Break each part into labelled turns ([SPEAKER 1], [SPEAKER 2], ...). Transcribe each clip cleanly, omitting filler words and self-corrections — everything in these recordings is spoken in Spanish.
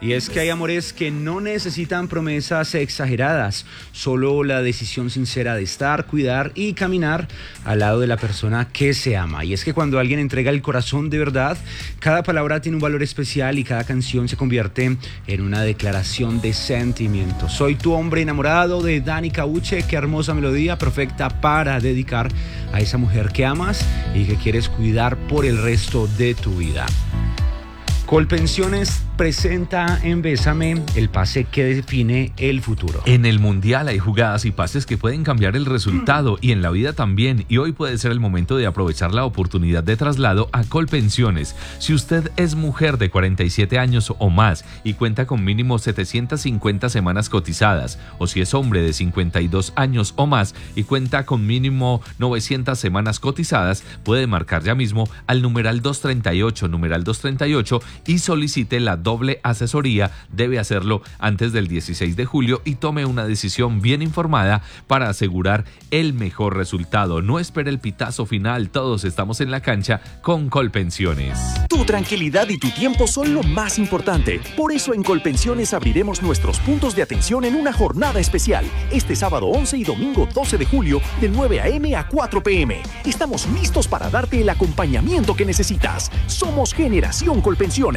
[SPEAKER 1] Y es que hay amores que no necesitan promesas exageradas, solo la decisión sincera de estar, cuidar y caminar al lado de la persona que se ama. Y es que cuando alguien entrega el corazón de verdad, cada palabra tiene un valor especial y cada canción se convierte en una declaración de sentimiento. Soy tu hombre enamorado de Dani Cauche, qué hermosa melodía, perfecta para dedicar a esa mujer que amas y que quieres cuidar por el resto de tu vida. Colpensiones presenta en Bésame el pase que define el futuro.
[SPEAKER 2] En el Mundial hay jugadas y pases que pueden cambiar el resultado y en la vida también, y hoy puede ser el momento de aprovechar la oportunidad de traslado a Colpensiones. Si usted es mujer de 47 años o más y cuenta con mínimo 750 semanas cotizadas, o si es hombre de 52 años o más y cuenta con mínimo 900 semanas cotizadas, puede marcar ya mismo al numeral 238 y solicite la doble asesoría. Debe hacerlo antes del 16 de julio y tome una decisión bien informada para asegurar el mejor resultado. No espere el pitazo final, todos estamos en la cancha con Colpensiones.
[SPEAKER 3] Tu tranquilidad y tu tiempo son lo más importante. Por eso en Colpensiones abriremos nuestros puntos de atención en una jornada especial, este sábado 11 y domingo 12 de julio de 9 a.m. a 4 p.m. Estamos listos para darte el acompañamiento que necesitas. Somos Generación Colpensiones.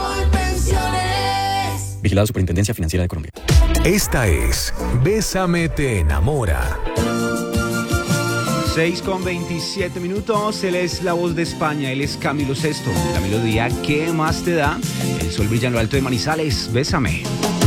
[SPEAKER 4] Vigilado Superintendencia Financiera de Colombia.
[SPEAKER 5] Esta es Bésame te enamora.
[SPEAKER 1] 6:27. Él es la voz de España, él es Camilo Sesto. La melodía ¿Qué más te da? El sol brilla en lo alto de Manizales. Bésame.